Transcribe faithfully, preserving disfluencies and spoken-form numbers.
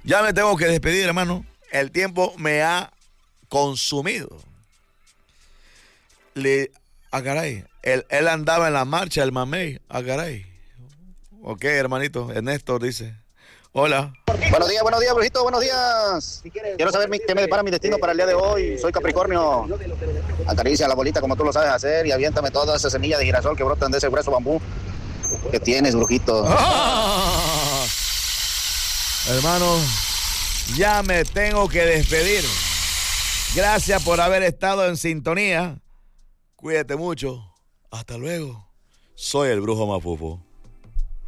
Ya me tengo que despedir, hermano. El tiempo me ha consumido. Le, a caray, él, él andaba en la marcha, el mamey, a caray. Ok, hermanito, Ernesto dice, hola. Buenos días, buenos días, brujito, buenos días. Quiero saber mi, qué me depara mi destino para el día de hoy. Soy Capricornio. Acaricia la bolita como tú lo sabes hacer y aviéntame todas esas semillas de girasol que brotan de ese grueso bambú que tienes, brujito. ¡Ah! Hermano, ya me tengo que despedir. Gracias por haber estado en sintonía. Cuídate mucho. Hasta luego. Soy el Brujo Mafufo.